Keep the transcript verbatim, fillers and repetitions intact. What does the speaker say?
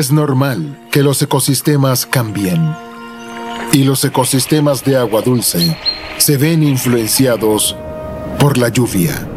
Es normal que los ecosistemas cambien. Y los ecosistemas de agua dulce se ven influenciados por la lluvia.